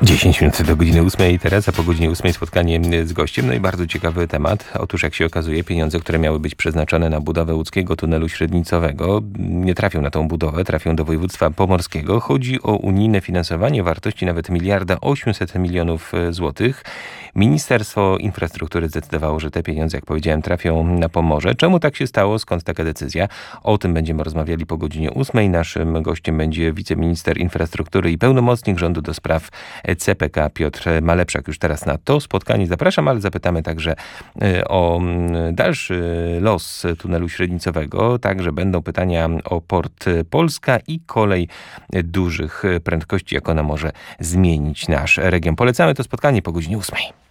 10 minut do godziny 8 i teraz, a po godzinie 8 spotkanie z gościem. No i bardzo ciekawy temat. Otóż jak się okazuje, pieniądze, które miały być przeznaczone na budowę łódzkiego tunelu średnicowego, nie trafią na tą budowę, trafią do województwa pomorskiego. Chodzi o unijne finansowanie wartości nawet 1,8 mld złotych. Ministerstwo Infrastruktury zdecydowało, że te pieniądze, jak powiedziałem, trafią na Pomorze. Czemu tak się stało? Skąd taka decyzja? O tym będziemy rozmawiali po godzinie 8. Naszym gościem będzie wiceminister infrastruktury i pełnomocnik rządu do spraw CPK Piotr Malepszak. Już teraz na to spotkanie zapraszam, ale zapytamy także o dalszy los tunelu średnicowego. Także będą pytania o Port Polska i kolej dużych prędkości, jak ona może zmienić nasz region. Polecamy to spotkanie po godzinie 8.